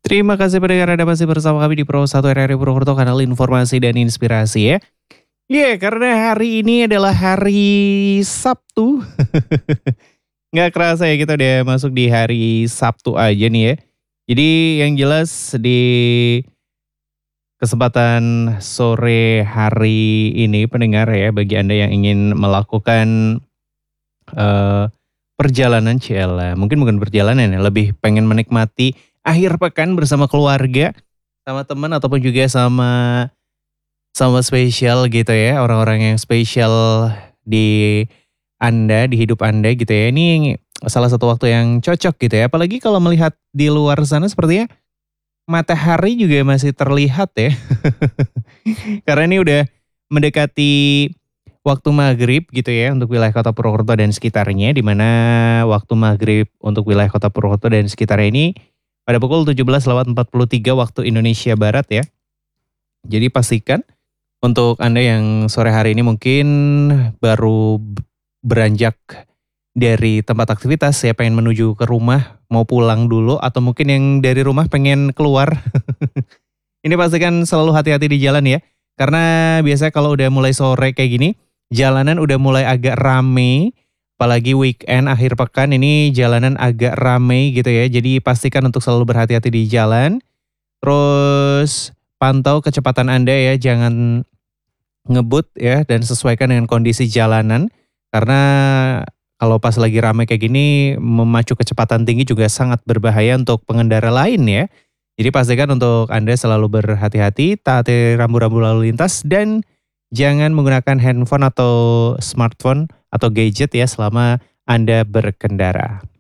Terima kasih pendengar Anda masih bersama kami di Pro 1 RRI Purwokerto, kanal informasi dan inspirasi ya. Iya, karena hari ini adalah hari Sabtu. Nggak kerasa ya kita udah masuk di hari Sabtu aja nih ya. Jadi yang jelas di kesempatan sore hari ini pendengar ya, bagi Anda yang ingin melakukan eh, perjalanan ciela, mungkin bukan perjalanan ya, lebih pengen menikmati akhir pekan bersama keluarga, sama teman ataupun juga sama spesial gitu ya, orang-orang yang spesial di Anda, di hidup Anda gitu ya. Ini salah satu waktu yang cocok gitu ya. Apalagi kalau melihat di luar sana sepertinya matahari juga masih terlihat ya. Karena ini udah mendekati waktu maghrib gitu ya untuk wilayah kota Purwokerto dan sekitarnya. Di mana waktu maghrib untuk wilayah kota Purwokerto dan sekitarnya ini pada pukul 17.43 waktu Indonesia Barat ya. Jadi pastikan untuk Anda yang sore hari ini mungkin baru beranjak dari tempat aktivitas ya, pengen menuju ke rumah, mau pulang dulu atau mungkin yang dari rumah pengen keluar. Ini pastikan selalu hati-hati di jalan ya. Karena biasanya kalau udah mulai sore kayak gini, jalanan udah mulai agak rame. Apalagi weekend, akhir pekan ini jalanan agak rame gitu ya. Jadi pastikan untuk selalu berhati-hati di jalan. Terus pantau kecepatan Anda ya, jangan ngebut ya dan sesuaikan dengan kondisi jalanan. Karena kalau pas lagi rame kayak gini, memacu kecepatan tinggi juga sangat berbahaya untuk pengendara lain ya. Jadi pastikan untuk Anda selalu berhati-hati, taati rambu-rambu lalu lintas, dan jangan menggunakan handphone atau smartphone atau gadget ya selama Anda berkendara.